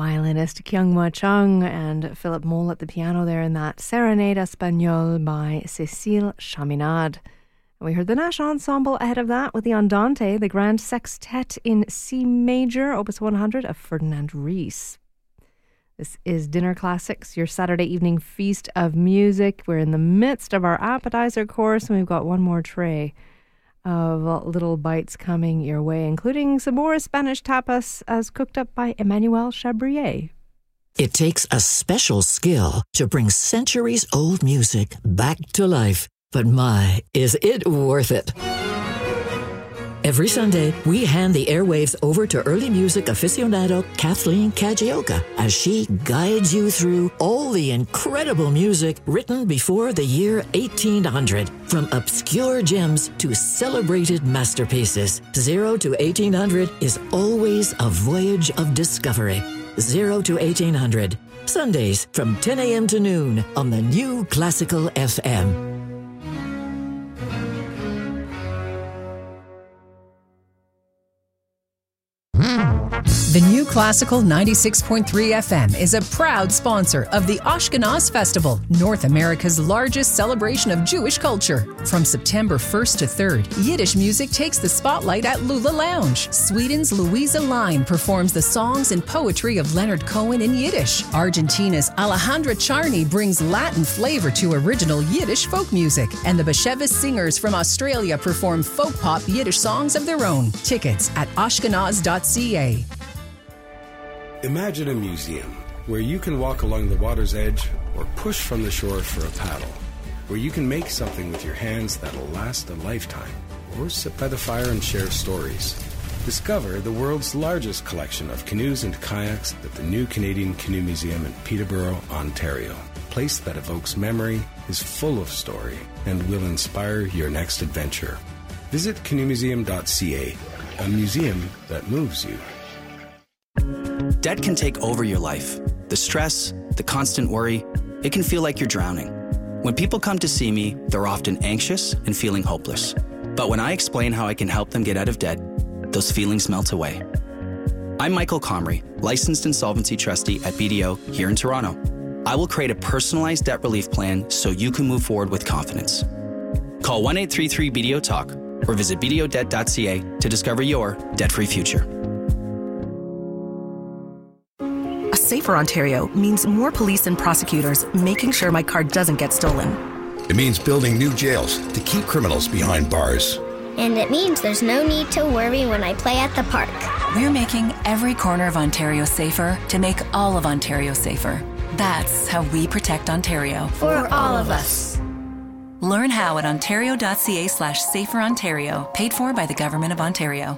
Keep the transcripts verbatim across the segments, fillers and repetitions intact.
violinist Kyung-Ma Chung and Philip Mole at the piano there in that Serenade Espagnole by Cécile Chaminade. And we heard the Nash Ensemble ahead of that with the Andante, the Grand Sextet in C major, Opus one hundred of Ferdinand Ries. This is Dinner Classics, your Saturday evening feast of music. We're in the midst of our appetizer course, and we've got one more tray of little bites coming your way, including some more Spanish tapas as cooked up by Emmanuel Chabrier. It takes a special skill to bring centuries-old music back to life. But my, is it worth it? Every Sunday, we hand the airwaves over to early music aficionado Kathleen Kajioka as she guides you through all the incredible music written before the year eighteen hundred. From obscure gems to celebrated masterpieces, Zero to eighteen hundred is always a voyage of discovery. Zero to eighteen hundred. Sundays from ten a.m. to noon on the New Classical F M. The New Classical ninety-six point three F M is a proud sponsor of the Ashkenaz Festival, North America's largest celebration of Jewish culture. From September first to third, Yiddish music takes the spotlight at Lula Lounge. Sweden's Louisa Line performs the songs and poetry of Leonard Cohen in Yiddish. Argentina's Alejandra Charney brings Latin flavor to original Yiddish folk music. And the Bashevis singers from Australia perform folk pop Yiddish songs of their own. Tickets at ashkenaz dot c a. Imagine a museum where you can walk along the water's edge or push from the shore for a paddle, where you can make something with your hands that'll last a lifetime, or sit by the fire and share stories. Discover the world's largest collection of canoes and kayaks at the new Canadian Canoe Museum in Peterborough, Ontario. A place that evokes memory, is full of story, and will inspire your next adventure. Visit canoe museum dot c a, a museum that moves you. Debt can take over your life. The stress, the constant worry, it can feel like you're drowning. When people come to see me, they're often anxious and feeling hopeless. But when I explain how I can help them get out of debt, those feelings melt away. I'm Michael Comrie, licensed insolvency trustee at B D O here in Toronto. I will create a personalized debt relief plan so you can move forward with confidence. Call one eight three three B D O Talk or visit b d o debt dot c a to discover your debt-free future. Safer Ontario means more police and prosecutors making sure my car doesn't get stolen. It means building new jails to keep criminals behind bars. And it means there's no need to worry when I play at the park. We're making every corner of Ontario safer to make all of Ontario safer. That's how we protect Ontario. For all of us. Learn how at ontario dot c a slash safer Ontario, paid for by the Government of Ontario.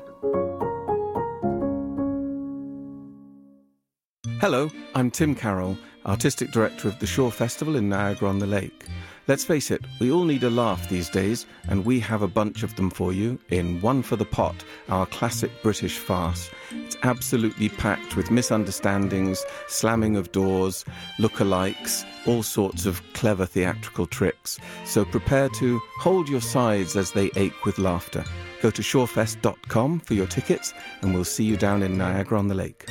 Hello, I'm Tim Carroll, Artistic Director of the Shore Festival in Niagara-on-the-Lake. Let's face it, we all need a laugh these days, and we have a bunch of them for you in One for the Pot, our classic British farce. It's absolutely packed with misunderstandings, slamming of doors, lookalikes, all sorts of clever theatrical tricks. So prepare to hold your sides as they ache with laughter. Go to shorefest dot com for your tickets, and we'll see you down in Niagara-on-the-Lake.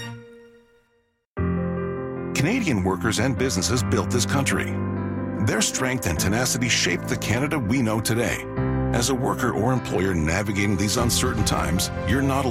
Canadian workers and businesses built this country. Their strength and tenacity shaped the Canada we know today. As a worker or employer navigating these uncertain times, you're not alone.